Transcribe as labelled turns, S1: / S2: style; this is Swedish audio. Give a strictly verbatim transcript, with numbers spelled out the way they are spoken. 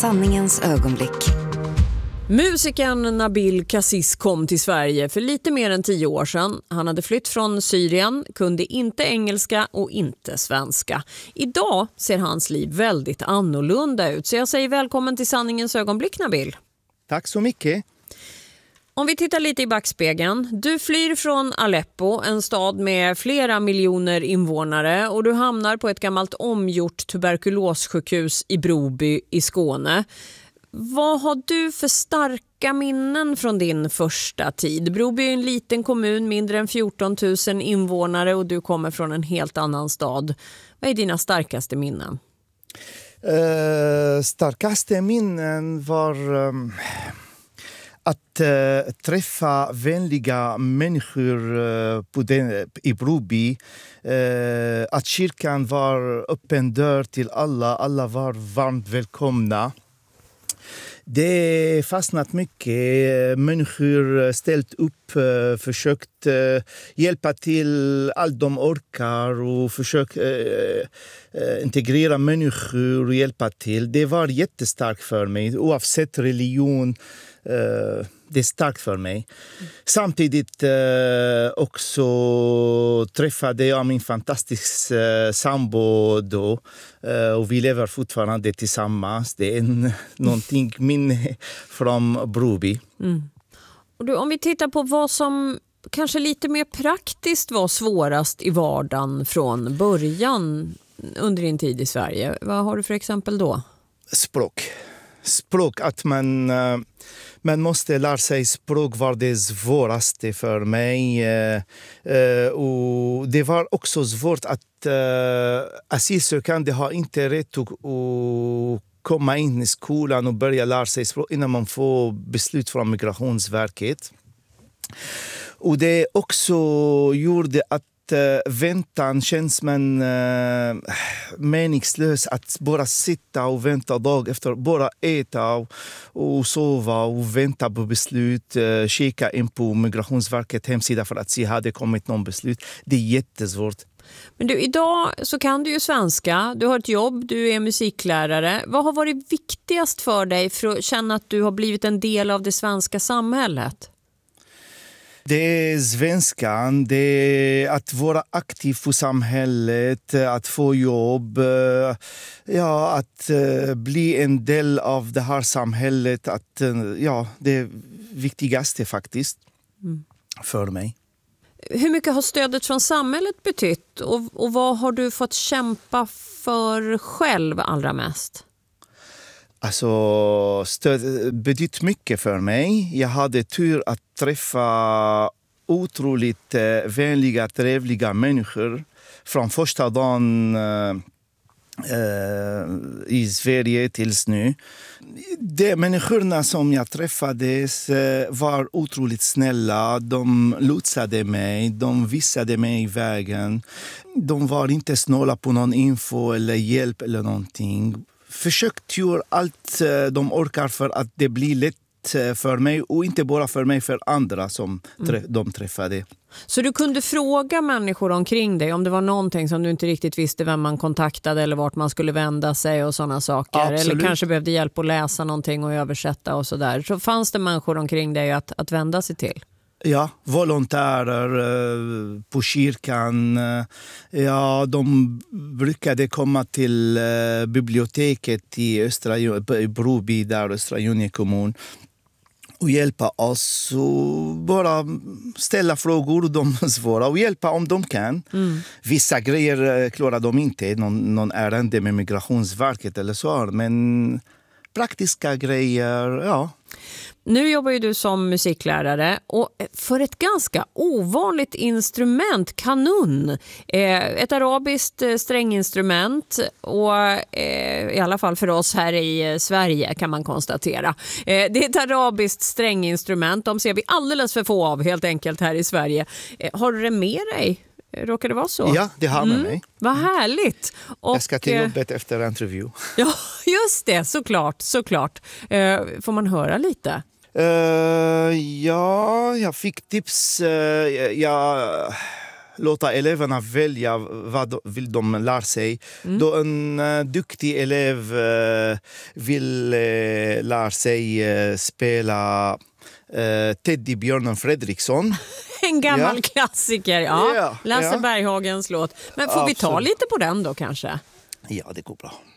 S1: Sanningens ögonblick.
S2: Musikern Nabil Kasis kom till Sverige för lite mer än tio år sedan. Han hade flytt från Syrien, kunde inte engelska och inte svenska. Idag ser hans liv väldigt annorlunda ut. Så jag säger välkommen till Sanningens ögonblick, Nabil.
S3: Tack så mycket.
S2: Om vi tittar lite i backspegeln. Du flyr från Aleppo, en stad med flera miljoner invånare, och du hamnar på ett gammalt omgjort tuberkulossjukhus i Broby i Skåne. Vad har du för starka minnen från din första tid? Broby är en liten kommun, mindre än fjorton tusen invånare, och du kommer från en helt annan stad. Vad är dina starkaste minnen?
S3: Uh, starkaste minnen var um, att uh, träffa vänliga människor uh, på den, i Broby. Uh, att kyrkan var öppen dörr till alla. Alla var varmt välkomna. Det fastnat mycket. Människor ställt upp, försökt hjälpa till allt de orkar och försökt integrera människor och hjälpa till. Det var jättestarkt för mig, oavsett religion. Det är starkt för mig. Samtidigt också träffade jag min fantastiska sambo då. Och vi lever fortfarande tillsammans. Det är en, någonting minne från Broby.
S2: Mm. Och du, om vi tittar på vad som kanske lite mer praktiskt var svårast i vardagen från början under din tid i Sverige. Vad har du för exempel då?
S3: Språk. Språk, att man, man måste lära sig språk var det svåraste för mig. Och det var också svårt att asylsökande har inte rätt att komma in i skolan och börja lära sig språk innan man får beslut från Migrationsverket. Och det också gjorde att väntan känns men uh, meningslös, att bara sitta och vänta dag efter, bara äta och, och sova och vänta på beslut, uh, kika in på Migrationsverket hemsida för att se hade kommit någon beslut. Det är jättesvårt.
S2: Men du, idag så kan du ju svenska, du har ett jobb, du är musiklärare. Vad har varit viktigast för dig för att känna att du har blivit en del av det svenska samhället?
S3: Det är svenskan, det är att vara aktiv för samhället, att få jobb, ja, att bli en del av det här samhället. Att, ja, det är viktigaste faktiskt mm. för mig.
S2: Hur mycket har stödet från samhället betytt och, och vad har du fått kämpa för själv allra mest?
S3: Alltså, stöd betytt mycket för mig. Jag hade tur att träffa otroligt eh, vänliga, trevliga människor från första dagen eh, eh, i Sverige tills nu. De människorna som jag träffade var otroligt snälla. De lotsade mig, de visade mig vägen. De var inte snåla på någon info eller hjälp eller någonting. Försökt göra allt de orkar för att det blir lätt för mig och inte bara för mig, för andra som mm. de träffade.
S2: Så du kunde fråga människor omkring dig om det var någonting som du inte riktigt visste vem man kontaktade eller vart man skulle vända sig och sådana saker.
S3: Absolut.
S2: Eller kanske behövde hjälp att läsa någonting och översätta och sådär. Så fanns det människor omkring dig att, att vända sig till?
S3: Ja, volontärer på kyrkan. Ja, de brukade komma till biblioteket i Östra i Broby, där Östra Junge kommun, och hjälpa oss och bara ställa frågor, de svåra, och hjälpa om de kan. Mm. Vissa grejer klarar de inte, någon, någon ärende med Migrationsverket eller så, men praktiska grejer, ja.
S2: Nu jobbar ju du som musiklärare och för ett ganska ovanligt instrument, kanun. Ett arabiskt stränginstrument och i alla fall för oss här i Sverige kan man konstatera. Det är ett arabiskt stränginstrument, de ser vi alldeles för få av helt enkelt här i Sverige. Har du det med dig? Råkar det vara så?
S3: Ja, det har med
S2: mm. mig. Vad härligt. Och,
S3: jag ska till jobbet efter intervju.
S2: Ja, just det. Såklart, såklart. Får man höra lite?
S3: Uh, ja, jag fick tips. Uh, jag låta eleverna välja vad de vill de lära sig. Mm. Då en uh, duktig elev uh, vill uh, lära sig uh, spela uh, Teddybjörnen Fredriksson.
S2: En gammal
S3: ja.
S2: klassiker, ja.
S3: Ja,
S2: Lasse
S3: ja.
S2: Berghagens låt. Men får
S3: Absolut.
S2: vi ta lite på den då kanske?
S3: Ja, det går bra.